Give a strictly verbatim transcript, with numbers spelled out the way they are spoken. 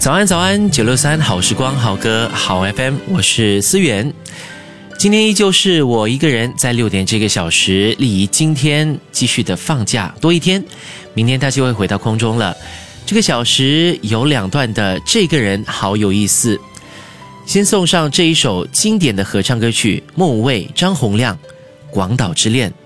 早安早安，九六三好时光好歌好 F M， 我是思源。今天依旧是我一个人在六点这个小时，丽怡今天继续的放假多一天，明天她就会回到空中了。这个小时有两段的这个人好有意思，先送上这一首经典的合唱歌曲，莫文蔚、张洪量《广岛之恋》。